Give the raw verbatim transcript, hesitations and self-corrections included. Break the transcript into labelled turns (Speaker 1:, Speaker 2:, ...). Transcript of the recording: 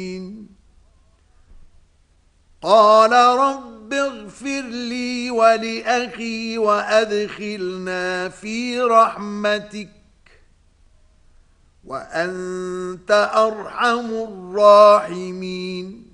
Speaker 1: قال رب اغفر لي ولأخي وأدخلنا في رحمتك وأنت أرحم الراحمين.